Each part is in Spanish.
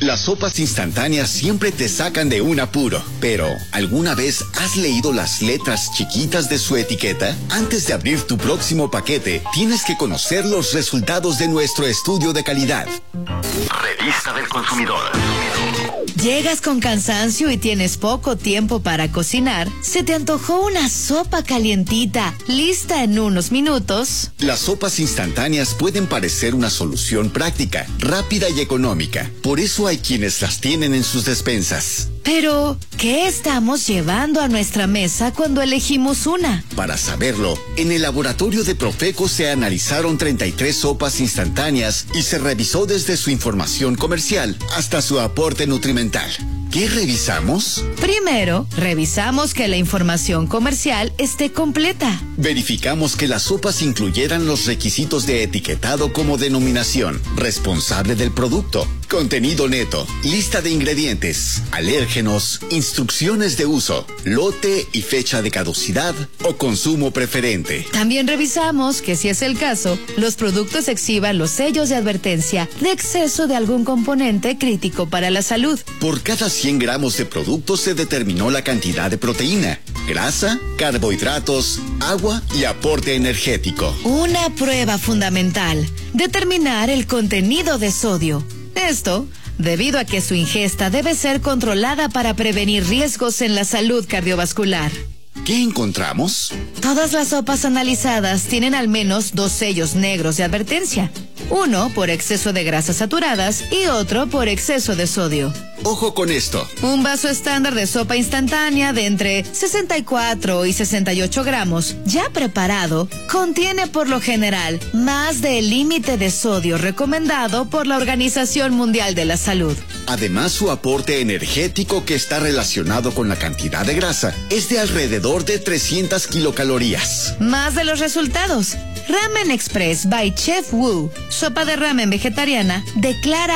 Las sopas instantáneas siempre te sacan de un apuro, pero ¿alguna vez has leído las letras chiquitas de su etiqueta? Antes de abrir tu próximo paquete, tienes que conocer los resultados de nuestro estudio de calidad. Revista del Consumidor. Llegas con cansancio y tienes poco tiempo para cocinar. ¿Se te antojó una sopa calientita, lista en unos minutos? Las sopas instantáneas pueden parecer una solución práctica, rápida y económica. Por eso hay quienes las tienen en sus despensas. Pero, ¿qué estamos llevando a nuestra mesa cuando elegimos una? Para saberlo, en el laboratorio de Profeco se analizaron 33 sopas instantáneas y se revisó desde su información comercial hasta su aporte nutrimental. ¿Qué revisamos? Primero, revisamos que la información comercial esté completa. Verificamos que las sopas incluyeran los requisitos de etiquetado como denominación, responsable del producto, contenido neto, lista de ingredientes, alérgenos, instrucciones de uso, lote y fecha de caducidad o consumo preferente. También revisamos que, si es el caso, los productos exhiban los sellos de advertencia de exceso de algún componente crítico para la salud. Por cada 100 gramos de producto se determinó la cantidad de proteína, grasa, carbohidratos, agua y aporte energético. Una prueba fundamental: determinar el contenido de sodio. Esto debido a que su ingesta debe ser controlada para prevenir riesgos en la salud cardiovascular. ¿Qué encontramos? Todas las sopas analizadas tienen al menos 2 sellos negros de advertencia. Uno por exceso de grasas saturadas y otro por exceso de sodio. Ojo con esto. Un vaso estándar de sopa instantánea de entre 64 y 68 gramos, ya preparado, contiene por lo general más del límite de sodio recomendado por la Organización Mundial de la Salud. Además, su aporte energético, que está relacionado con la cantidad de grasa, es de alrededor de 300 kilocalorías. Más de los resultados. Ramen Express by Chef Wu, sopa de ramen vegetariana, declara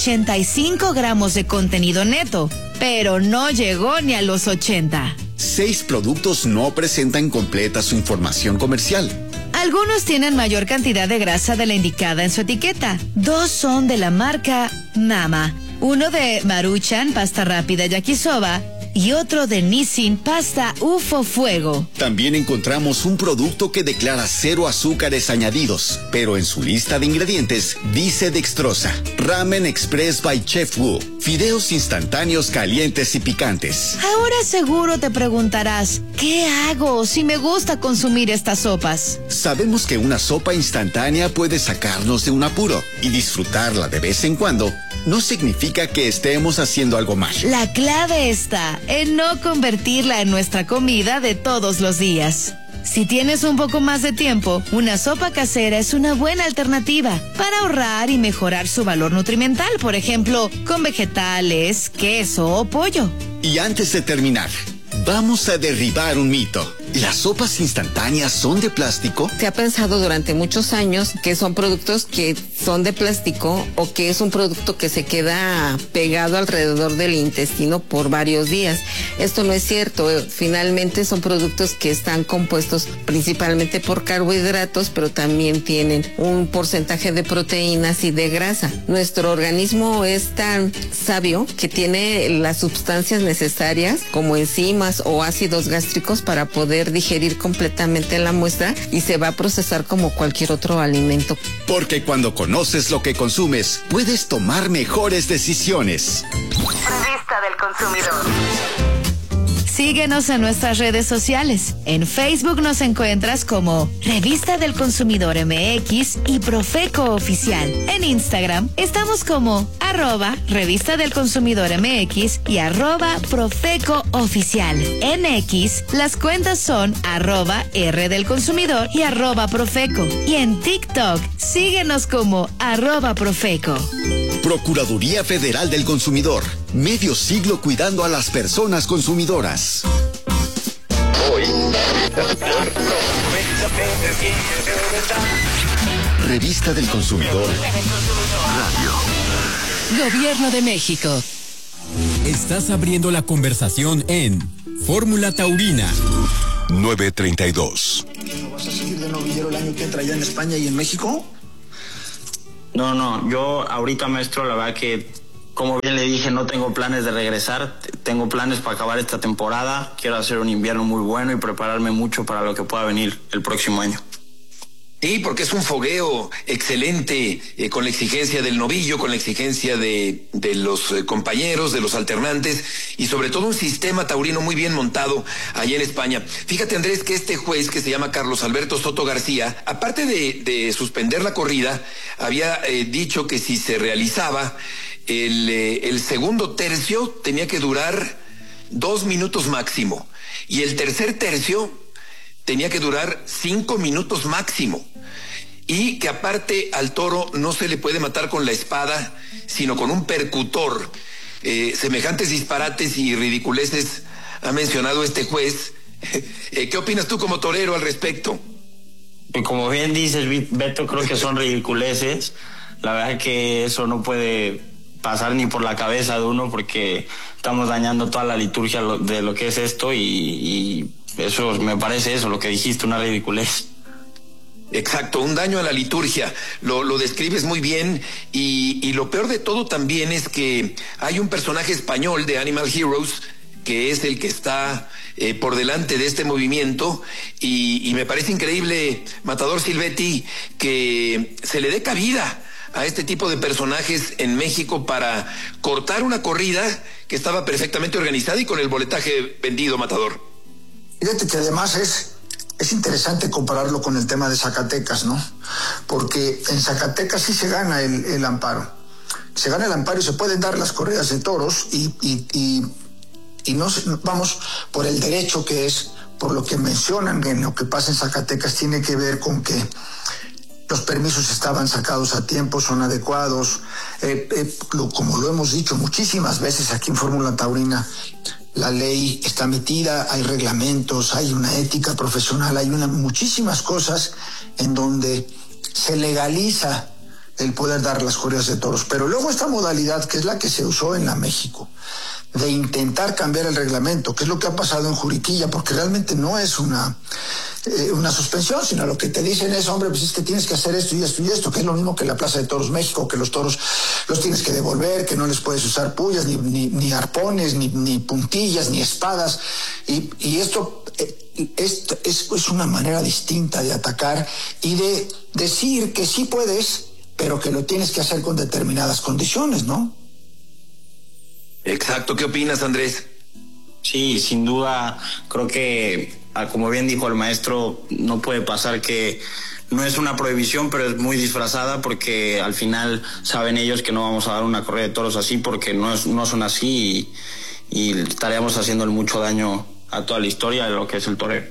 85 gramos de contenido neto, pero no llegó ni a los 80. 6 productos no presentan completa su información comercial. Algunos tienen mayor cantidad de grasa de la indicada en su etiqueta. 2 son de la marca Mama, uno de Maruchan, pasta rápida yakisoba, y otro de Nissin, pasta UFO Fuego. También encontramos un producto que declara 0 azúcares añadidos, pero en su lista de ingredientes dice dextrosa. Ramen Express by Chef Wu, fideos instantáneos calientes y picantes. Ahora seguro te preguntarás, ¿qué hago si me gusta consumir estas sopas? Sabemos que una sopa instantánea puede sacarnos de un apuro, y disfrutarla de vez en cuando no significa que estemos haciendo algo mal. La clave está en no convertirla en nuestra comida de todos los días. Si tienes un poco más de tiempo, una sopa casera es una buena alternativa para ahorrar y mejorar su valor nutrimental, por ejemplo, con vegetales, queso o pollo. Y antes de terminar, vamos a derribar un mito. ¿Las sopas instantáneas son de plástico? Se ha pensado durante muchos años que son productos que son de plástico o que es un producto que se queda pegado alrededor del intestino por varios días. Esto no es cierto. Finalmente son productos que están compuestos principalmente por carbohidratos, pero también tienen un porcentaje de proteínas y de grasa. Nuestro organismo es tan sabio que tiene las sustancias necesarias como enzimas o ácidos gástricos para poder digerir completamente la muestra y se va a procesar como cualquier otro alimento. Porque cuando conoces lo que consumes, puedes tomar mejores decisiones. Revista del Consumidor. Síguenos en nuestras redes sociales. En Facebook nos encuentras como Revista del Consumidor MX y Profeco Oficial. En Instagram estamos como @Revista del Consumidor MX y @Profeco Oficial. En X las cuentas son @R del Consumidor y @Profeco. Y en TikTok síguenos como @Profeco. Procuraduría Federal del Consumidor. Medio siglo cuidando a las personas consumidoras. Hoy. Revista del Consumidor. Radio. Gobierno de México. Estás abriendo la conversación en Fórmula Taurina. 9:32. ¿Vas a seguir de novillero el año que entra allá en España y en México? No, yo ahorita, maestro, la verdad que Como bien le dije, no tengo planes de regresar, tengo planes para acabar esta temporada, quiero hacer un invierno muy bueno y prepararme mucho para lo que pueda venir el próximo año. Sí, porque es un fogueo excelente, con la exigencia del novillo, con la exigencia de los compañeros, de los alternantes, y sobre todo un sistema taurino muy bien montado allá en España. Fíjate, Andrés, que este juez, que se llama Carlos Alberto Soto García, aparte de suspender la corrida, había dicho que si se realizaba el segundo tercio tenía que durar 2 minutos máximo, y el tercer tercio tenía que durar 5 minutos máximo, y que aparte al toro no se le puede matar con la espada, sino con un percutor. Semejantes disparates y ridiculeces ha mencionado este juez. ¿Qué opinas tú como torero al respecto? Como bien dices, Beto, creo que son ridiculeces. La verdad es que eso no puede pasar ni por la cabeza de uno, porque estamos dañando toda la liturgia de lo que es esto, y eso me parece lo que dijiste, una ridiculez. Exacto, un daño a la liturgia, lo describes muy bien, y lo peor de todo también es que hay un personaje español de Animal Heroes que es el que está por delante de este movimiento, y me parece increíble, Matador Silvetti, que se le dé cabida a este tipo de personajes en México para cortar una corrida que estaba perfectamente organizada y con el boletaje vendido, Matador. Fíjate que además es interesante compararlo con el tema de Zacatecas, ¿no? Porque en Zacatecas sí se gana el amparo. Se gana el amparo y se pueden dar las corridas de toros, y no vamos por el derecho que es, por lo que mencionan en lo que pasa en Zacatecas, tiene que ver con que los permisos estaban sacados a tiempo, son adecuados. Como lo hemos dicho muchísimas veces aquí en Fórmula Taurina, la ley está metida, hay reglamentos, hay una ética profesional, hay muchísimas cosas en donde se legaliza el poder dar las corridas de toros. Pero luego esta modalidad, que es la que se usó en la México, de intentar cambiar el reglamento, que es lo que ha pasado en Juriquilla, porque realmente no es una suspensión, sino lo que te dicen es, hombre, pues es que tienes que hacer esto y esto y esto, que es lo mismo que la Plaza de Toros México, que los toros los tienes que devolver, que no les puedes usar pullas, ni arpones, ni puntillas, ni espadas, y esto es una manera distinta de atacar y de decir que sí puedes, pero que lo tienes que hacer con determinadas condiciones, ¿no? Exacto, ¿qué opinas, Andrés? Sí, sin duda, creo que, como bien dijo el maestro, no puede pasar, que no es una prohibición, pero es muy disfrazada, porque al final saben ellos que no vamos a dar una corrida de toros así, porque no son así, y estaríamos haciendo mucho daño a toda la historia de lo que es el toreo.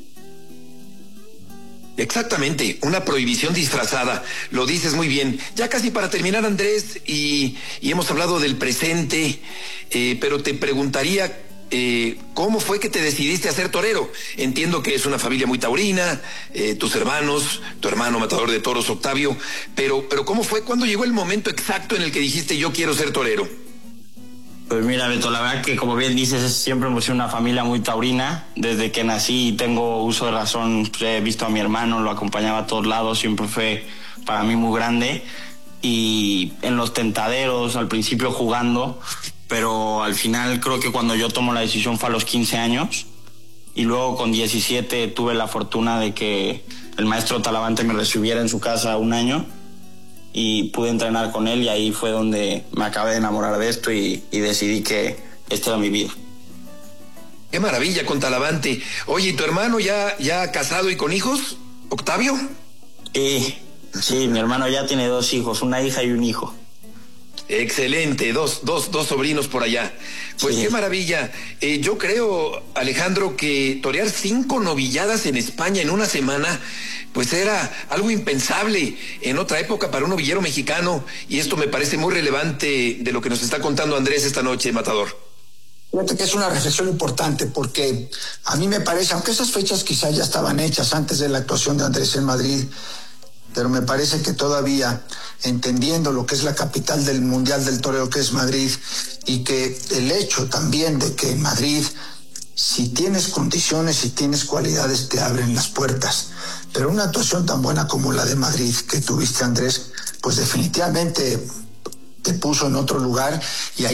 Exactamente, una prohibición disfrazada, lo dices muy bien. Ya casi para terminar, Andrés, y hemos hablado del presente, pero te preguntaría, ¿cómo fue que te decidiste a ser torero? Entiendo que es una familia muy taurina, tus hermanos, tu hermano matador de toros, Octavio, pero ¿cómo fue? ¿Cuándo llegó el momento exacto en el que dijiste yo quiero ser torero? Pues mira, Beto, la verdad que, como bien dices, siempre hemos sido una familia muy taurina. Desde que nací y tengo uso de razón, pues, he visto a mi hermano, lo acompañaba a todos lados, siempre fue para mí muy grande. Y en los tentaderos, al principio jugando, pero al final creo que cuando yo tomo la decisión fue a los 15 años. Y luego con 17 tuve la fortuna de que el maestro Talavante me recibiera en su casa 1 año. Y pude entrenar con él, y ahí fue donde me acabé de enamorar de esto y decidí que esta era mi vida. ¡Qué maravilla con Talavante! Oye, ¿y tu hermano ya casado y con hijos, Octavio? Sí, mi hermano ya tiene 2 hijos, una hija y un hijo. Excelente, dos sobrinos por allá. Pues sí. Qué maravilla. Yo creo, Alejandro, que torear 5 novilladas en España en una semana, pues era algo impensable en otra época para un novillero mexicano, y esto me parece muy relevante de lo que nos está contando Andrés esta noche, Matador. Fíjate que es una reflexión importante, porque a mí me parece, aunque esas fechas quizás ya estaban hechas antes de la actuación de Andrés en Madrid, pero me parece que todavía, entendiendo lo que es la capital del Mundial del Toreo, que es Madrid, y que el hecho también de que en Madrid, si tienes condiciones, si tienes cualidades, te abren las puertas. Pero una actuación tan buena como la de Madrid que tuviste, Andrés, pues definitivamente te puso en otro lugar y ahí